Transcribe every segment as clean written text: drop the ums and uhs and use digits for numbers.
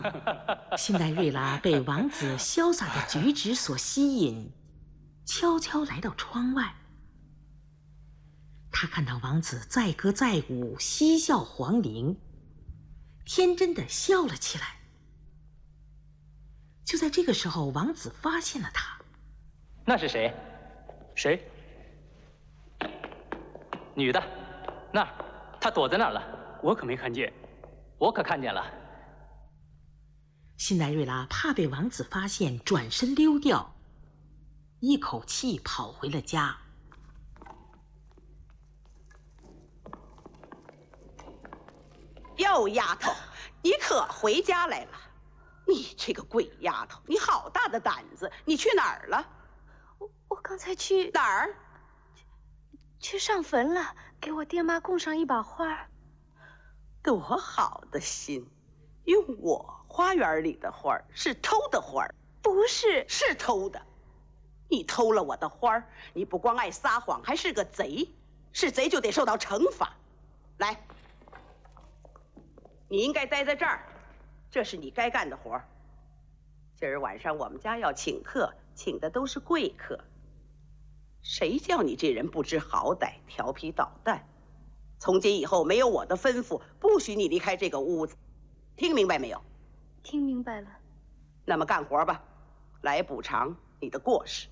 辛黛瑞拉被王子潇洒的举止所吸引，悄悄来到窗外。她看到王子载歌载舞，嬉笑黄龄，天真的笑了起来。就在这个时候，王子发现了她。 那是谁？ 谁？ 女的，那儿，她躲在那儿了。 我可没看见。 我可看见了。 辛黛瑞拉怕被王子发现，转身溜掉，一口气跑回了家。 哟，丫头，你可回家来了！你这个鬼丫头，你好大的胆子！你去哪儿了？ 我刚才去哪儿？ 去上坟了，给我爹妈供上一把花。 多好的心！用我花园里的花，是偷的花？ 不是， 是偷的。你偷了我的花，你不光爱撒谎，还是个贼。是贼就得受到惩罚。来，你应该待在这儿，这是你该干的活。今儿晚上我们家要请客，请的都是贵客。谁叫你这人不知好歹，调皮捣蛋？从今以后没有我的吩咐，不许你离开这个屋子，听明白没有？ 听明白了。 那么干活吧，来补偿你的过失。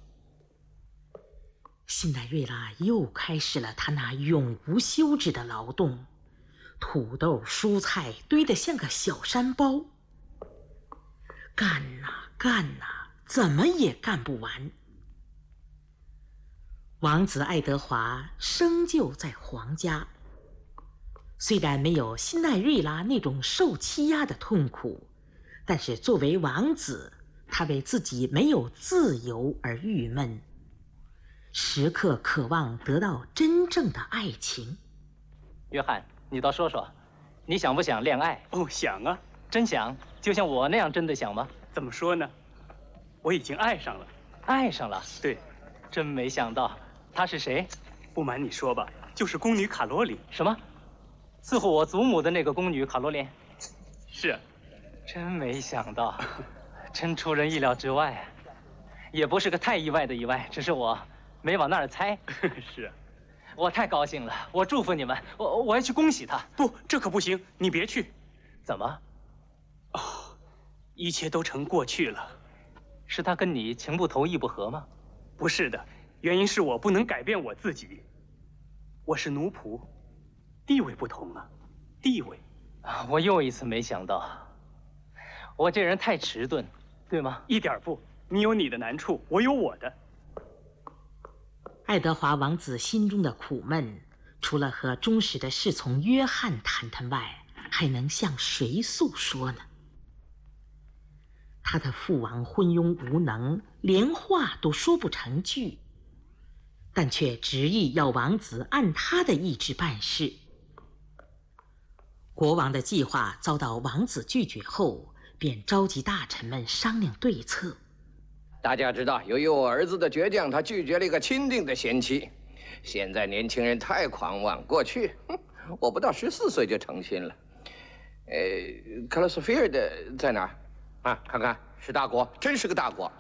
辛黛瑞拉又开始了她那永无休止的劳动，土豆、蔬菜堆得像个小山包，干呐干呐，怎么也干不完。王子爱德华生就在皇家，虽然没有辛黛瑞拉那种受欺压的痛苦，但是作为王子，他为自己没有自由而郁闷，时刻渴望得到真正的爱情。 约翰，你倒说说，你想不想恋爱？ 哦，想啊， 真想，就像我那样真的想吗？ 怎么说呢？我已经爱上了。 爱上了？ 对。 真没想到。她是谁？ 不瞒你说吧，就是宫女卡罗琳。 什么？伺候我祖母的那个宫女卡罗琳？ 是。 真没想到，真出人意料之外。也不是个太意外的意外，只是我没往那儿猜。 是。 我太高兴了，我祝福你们，我要去恭喜她。 不，这可不行，你别去。 怎么？ 哦，一切都成过去了。 是她跟你情不投意不合吗？ 不是的。原因是我不能改变我自己，我是奴仆，地位不同啊，地位。 我又一次没想到，我这人太迟钝，对吗？ 一点不，你有你的难处，我有我的。 爱德华王子心中的苦闷，除了和忠实的侍从约翰谈谈外，还能向谁诉说呢？他的父王昏庸无能，连话都说不成句，但却执意要王子按他的意志办事。国王的计划遭到王子拒绝后，便召集大臣们商量对策。 大家知道，由于我儿子的倔强，他拒绝了一个钦定的贤妻。现在年轻人太狂妄，过去我不到14岁就成亲了。克罗斯菲尔德在哪儿？啊，看看，是大国，真是个大国。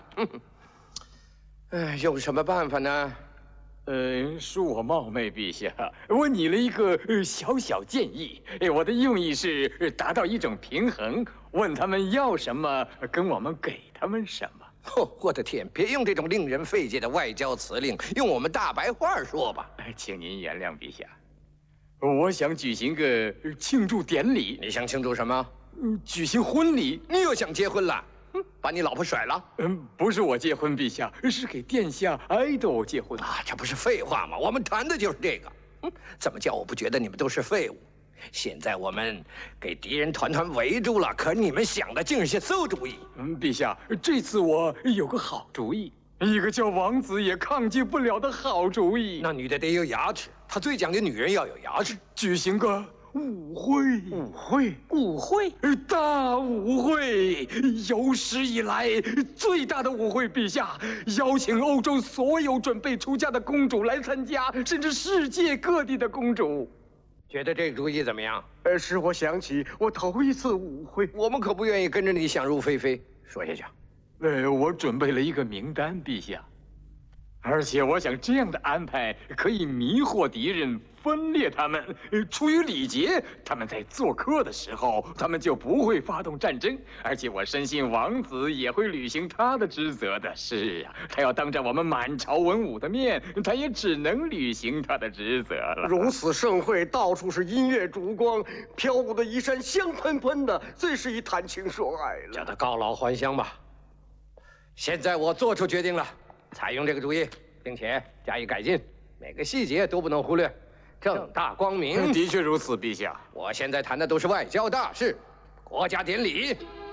有什么办法呢？ 恕我冒昧，陛下，我拟了一个小小建议。我的用意是达到一种平衡，问他们要什么，跟我们给他们什么。 哦，我的天！别用这种令人费解的外交辞令，用我们大白话说吧。 请您原谅陛下，我想举行个庆祝典礼。 你想庆祝什么？ 举行婚礼。 你又想结婚了？把你老婆甩了？ 不是我结婚，陛下，是给殿下爱豆结婚啊！这不是废话吗？我们谈的就是这个。怎么叫我不觉得你们都是废物？现在我们给敌人团团围住了，可你们想的竟是些馊主意。 陛下，这次我有个好主意，一个叫王子也抗拒不了的好主意。 那女的得有牙齿，她最讲究女人要有牙齿。 举行个舞会。 舞会？ 大舞会，有史以来最大的舞会，陛下，邀请欧洲所有准备出嫁的公主来参加，甚至世界各地的公主。 觉得这个主意怎么样？ 使我想起我头一次舞会。 我们可不愿意跟着你想入非非。说下去。 我准备了一个名单，陛下。而且我想这样的安排可以迷惑敌人，分裂他们。出于礼节，他们在做客的时候，他们就不会发动战争。而且我深信王子也会履行他的职责的。是啊，他要当着我们满朝文武的面，他也只能履行他的职责了。 如此盛会，到处是音乐烛光，飘舞的衣衫香喷喷的，最是以谈情说爱了。 叫他告老还乡吧。现在我做出决定了。采用这个主意，并且加以改进，每个细节都不能忽略，正大光明。 的确如此，陛下。 我现在谈的都是外交大事，国家典礼。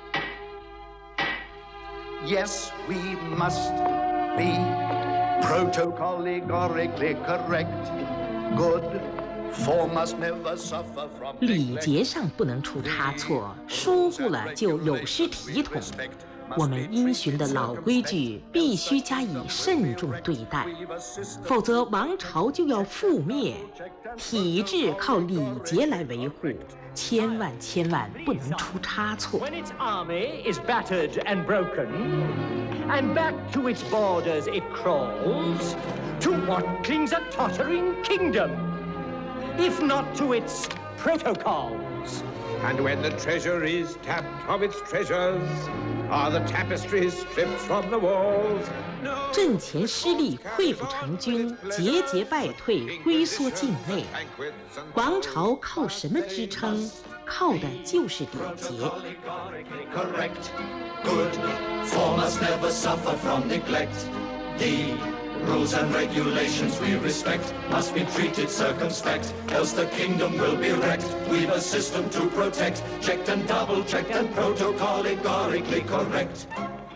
Yes, we must be protocoligorically correct. Good form must never suffer from. 礼节上不能出差错，疏忽了就有失体统。我们因循的老规矩必须加以慎重对待，否则王朝就要覆灭。体制靠礼节来维护，千万不能出差错。 When its army is battered and broken, and back to its borders it crawls, to what clings a tottering kingdom, if not to its protocols? And when the treasure is tapped of its treasures, are the tapestries stripped from the walls? 阵前失利，溃不成军，节节败退，龟缩境内。王朝靠什么支撑？靠的就是礼节。 Good form must never suffer from neglect. The rules and regulations we respect must be treated circumspect, else the kingdom will be wrecked. We've a system to protect, checked and double-checked and protocoligorically correct.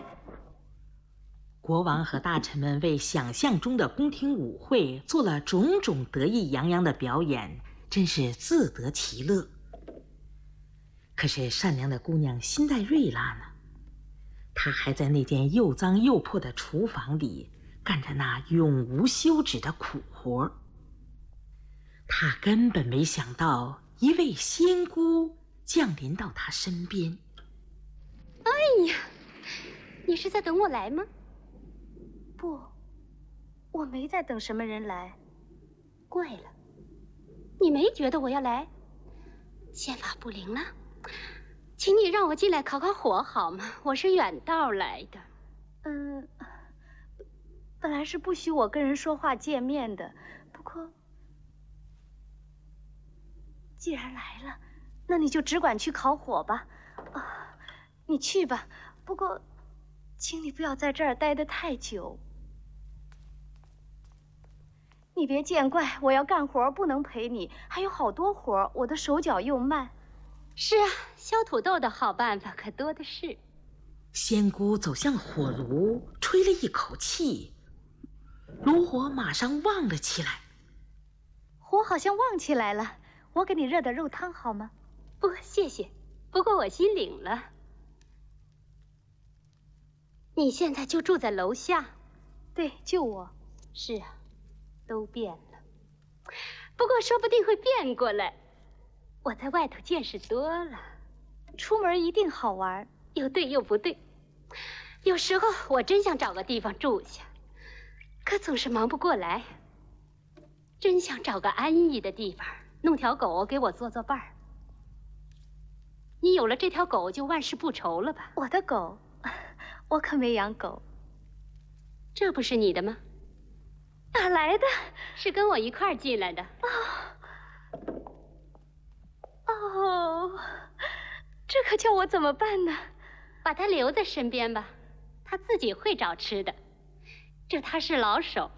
国王和大臣们为想象中的宫廷舞会做了种种得意洋洋的表演，真是自得其乐。可是善良的姑娘辛黛瑞拉呢？她还在那间又脏又破的厨房里干着那永无休止的苦活。她根本没想到一位仙姑降临到她身边。 哎呀，你是在等我来吗？ 不，我没在等什么人来。 怪了，你没觉得我要来？宪法不灵了，请你让我进来烤烤火好吗？我是远道来的。 本来是不许我跟人说话见面的，不过既然来了，那你就只管去烤火吧。啊，你去吧，不过请你不要在这儿待得太久。你别见怪，我要干活不能陪你，还有好多活，我的手脚又慢。 是啊，削土豆的好办法可多的是。 仙姑走向火炉，吹了一口气，炉火马上旺了起来。 火好像旺起来了，我给你热点肉汤好吗？ 不，谢谢。不过我心领了。你现在就住在楼下？ 对，就我。 是啊。都变了，不过说不定会变过来。我在外头见识多了， 出门一定好玩， 又对又不对。有时候我真想找个地方住下，可总是忙不过来。真想找个安逸的地方，弄条狗给我做做伴儿。你有了这条狗，就万事不愁了吧？ 我的狗，我可没养狗。 这不是你的吗？ 哪来的？ 是跟我一块儿进来的。 哦，这可叫我怎么办呢？ 把它留在身边吧，它自己会找吃的。这它是老手。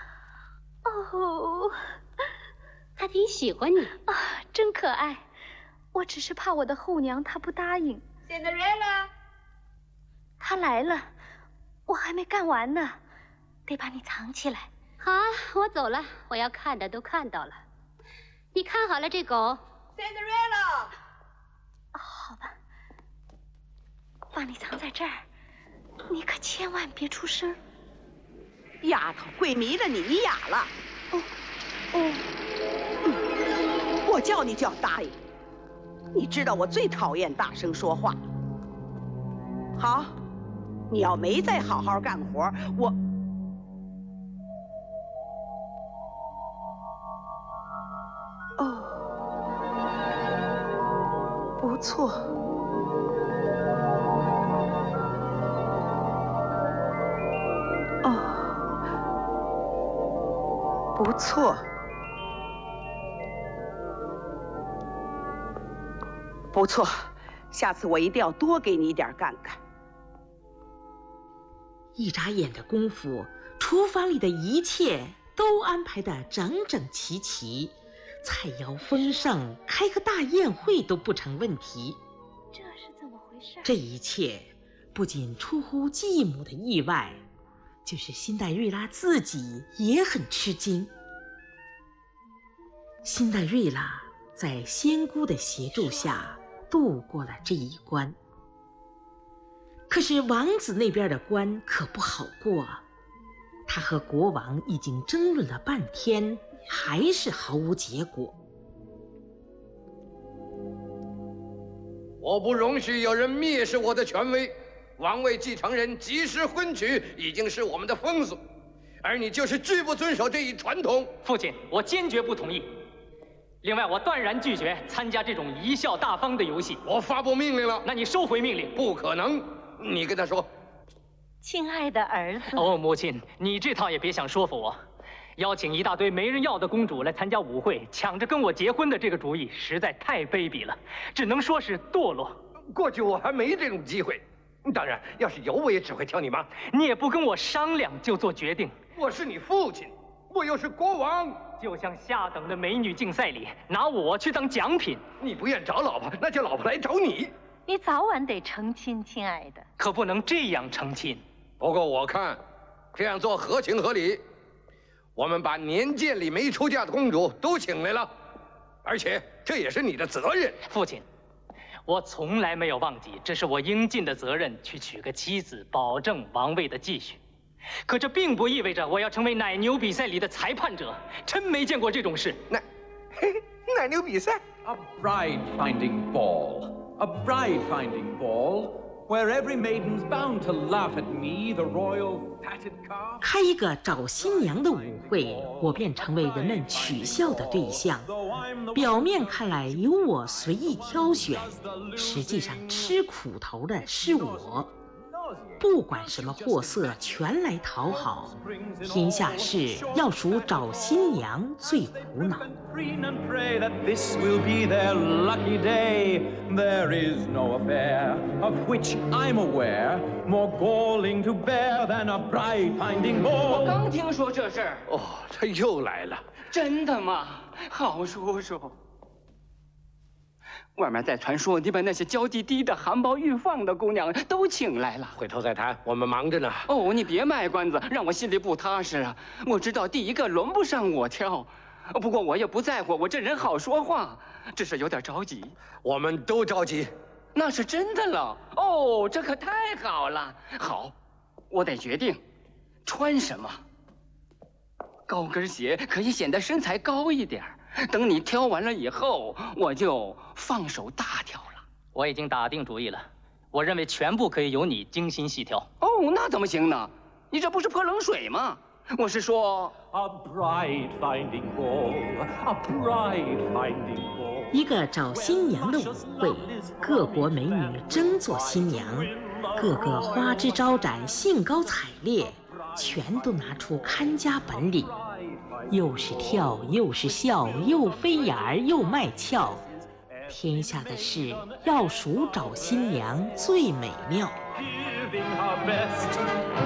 哦， 它挺喜欢你啊，真可爱。我只是怕我的后娘她不答应。 Cinderella， 她来了，我还没干完呢，得把你藏起来。 好啊，我走了，我要看的都看到了。你看好了这狗 ，Cinderella。 好吧，把你藏在这儿，你可千万别出声。 丫头，鬼迷了你，你哑了。 我叫你就要答应。你知道我最讨厌大声说话。好，你要没再好好干活，我……哦，不错。哦，不错。不错，下次我一定要多给你一点干干。 一眨眼的功夫，厨房里的一切都安排得整整齐齐，菜肴丰盛，开个大宴会都不成问题。 这是怎么回事？ 这一切不仅出乎继母的意外，就是辛黛瑞拉自己也很吃惊。辛黛瑞拉在仙姑的协助下度过了这一关。可是王子那边的关可不好过，他和国王已经争论了半天，还是毫无结果。 我不容许有人蔑视我的权威，王位继承人及时婚娶已经是我们的风俗，而你就是拒不遵守这一传统。 父亲，我坚决不同意。另外，我断然拒绝参加这种贻笑大方的游戏。 我发布命令了。 那你收回命令。 不可能，你跟他说。 亲爱的儿子。 哦，母亲，你这套也别想说服我。邀请一大堆没人要的公主来参加舞会，抢着跟我结婚的这个主意实在太卑鄙了，只能说是堕落。 过去我还没这种机会，当然，要是有，我也只会挑你妈。 你也不跟我商量就做决定。 我是你父亲，我又是国王。 就像下等的美女竞赛里，拿我去当奖品。 你不愿找老婆，那叫老婆来找你。 你早晚得成亲，亲爱的。 可不能这样成亲。 不过我看，这样做合情合理。我们把年鉴里没出嫁的公主都请来了，而且这也是你的责任。 父亲，我从来没有忘记，这是我应尽的责任，去娶个妻子，保证王位的继续。可这并不意味着我要成为奶牛比赛里的裁判者，真没见过这种事。 奶牛比赛 ？A bride finding ball, a bride finding ball, where every maiden's bound to laugh at me, the royal fatted calf. 开一个找新娘的舞会，我便成为人们取笑的对象。表面看来由我随意挑选，实际上吃苦头的是我。不管什么货色，全来讨好。天下事要数找新娘最苦恼。 This will be their lucky day. There is no affair of which I'm aware more galling to bear than a bride finding ball. 我刚听说这事儿。 哦，他又来了。 真的吗？好叔叔。外面在传说你把那些娇滴滴的含苞欲放的姑娘都请来了。 回头再谈，我们忙着呢。 哦，你别卖关子，让我心里不踏实啊！我知道第一个轮不上我挑，不过我也不在乎，我这人好说话，只是有点着急。 我们都着急。 那是真的了。哦，这可太好了。好，我得决定穿什么。高跟鞋可以显得身材高一点。等你挑完了以后，我就放手大挑了。我已经打定主意了，我认为全部可以由你精心细挑。哦，那怎么行呢？你这不是泼冷水吗？我是说 ，A bride finding ball, a bride finding ball。 一个找新娘的舞会，各国美女争做新娘，个个花枝招展，兴高采烈，全都拿出看家本领。又是跳，又是笑，又飞眼儿，又卖俏。天下的事要数找新娘最美妙。